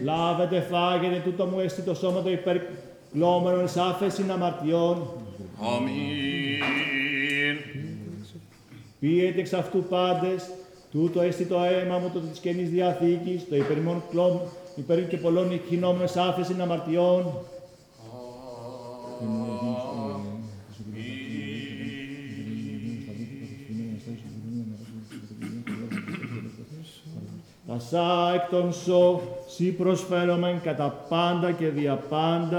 Λάβετε, φάγετε, τούτο μου εστι το σώμα το υπερκλώμενο εις άφεσιν αμαρτιών. Αμήν. Πίετε εξ αυτού πάντες, τούτο εστι το αίμα μου το της Καινής Διαθήκης, το υπέρ και πολλών ηχινόμενων εις άφεσιν αμαρτιών. Τασά εκ των σώ, σοι προσφέρομεν κατά πάντα και δια πάντα,